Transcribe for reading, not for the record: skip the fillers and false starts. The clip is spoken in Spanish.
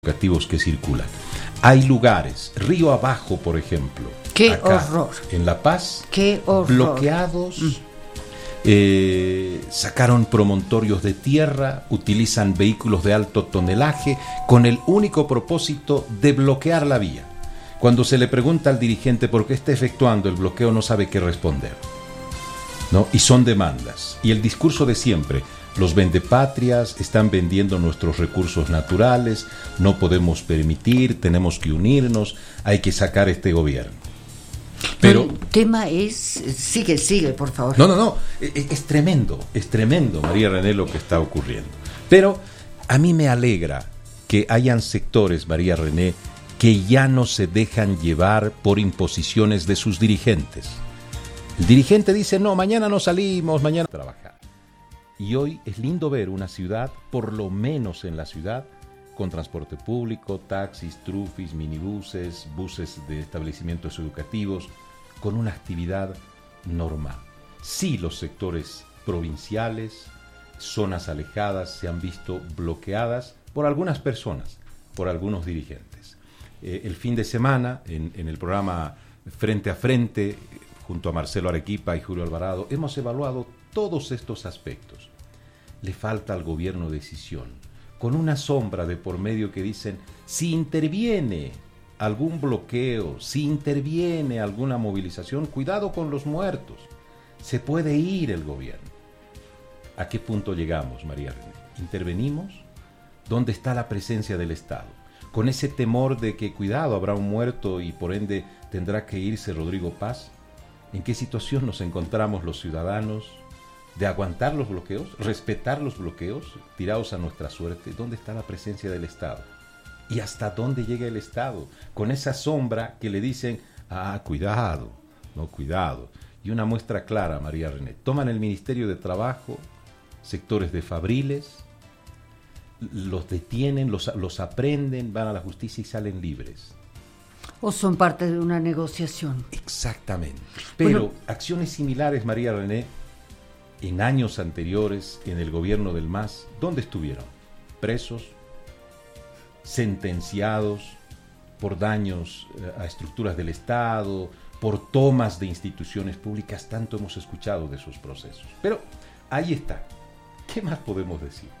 educativos que circulan. Hay lugares, río abajo, por ejemplo. ¡Qué acá, horror! En La Paz, ¡Qué horror! Bloqueados, sacaron promontorios de tierra, utilizan vehículos de alto tonelaje con el único propósito de bloquear la vía. Cuando se le pregunta al dirigente por qué está efectuando el bloqueo, no sabe qué responder, ¿no? Y son demandas. Y el discurso de siempre: los vendepatrias están vendiendo nuestros recursos naturales, no podemos permitir, tenemos que unirnos, hay que sacar este gobierno. Pero el tema es... Sigue, por favor. No, es tremendo, María René, lo que está ocurriendo. Pero a mí me alegra que hayan sectores, María René, que ya no se dejan llevar por imposiciones de sus dirigentes. El dirigente dice: no, mañana no salimos, mañana a trabajar. Y hoy es lindo ver una ciudad, por lo menos en la ciudad, con transporte público, taxis, trufis, minibuses, buses de establecimientos educativos, con una actividad normal. Sí, los sectores provinciales, zonas alejadas, se han visto bloqueadas por algunas personas, por algunos dirigentes. El fin de semana, en el programa Frente a Frente, junto a Marcelo Arequipa y Julio Alvarado, hemos evaluado todos estos aspectos. Le falta al gobierno decisión, con una sombra de por medio que dicen: si interviene algún bloqueo, si interviene alguna movilización, cuidado con los muertos, se puede ir el gobierno. ¿A qué punto llegamos, María René? ¿Intervenimos? ¿Dónde está la presencia del Estado? Con ese temor de que, cuidado, habrá un muerto y por ende tendrá que irse Rodrigo Paz. ¿En qué situación nos encontramos los ciudadanos de aguantar los bloqueos, respetar los bloqueos, tirados a nuestra suerte? ¿Dónde está la presencia del Estado? ¿Y hasta dónde llega el Estado? Con esa sombra que le dicen: cuidado, no, cuidado. Y una muestra clara, María René: toman el Ministerio de Trabajo, sectores de Fabriles, los detienen, los aprenden, van a la justicia y salen libres. ¿O son parte de una negociación? Exactamente. Pero acciones similares, María René, en años anteriores, en el gobierno del MAS, ¿dónde estuvieron? Presos, sentenciados por daños a estructuras del Estado, por tomas de instituciones públicas. Tanto hemos escuchado de esos procesos. Pero ahí está. ¿Qué más podemos decir?